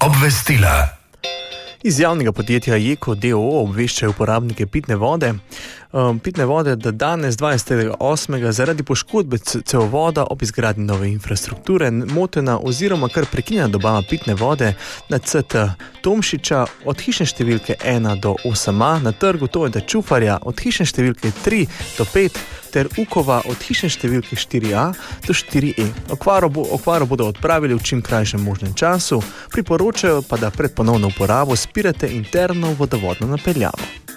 Obvestila. Iz javnega podjetja Jeko d.o.o. obveščajo uporabnike pitne vode, da danes 20.8. zaradi poškodbe cevovoda ob izgradnji nove infrastrukture motena oziroma kar prekinjena dobava pitne vode na CT Tomšiča od hišne številke 1 do 8a, na trgu Tojeta Čufarja od hišne številke 3 do 5 ter Ukova od hišne številke 4a do 4e. Okvaro bodo odpravili v čim krajšem možnem času, priporočajo pa, da pred ponovno uporabo spirate interno vodovodno napeljavo.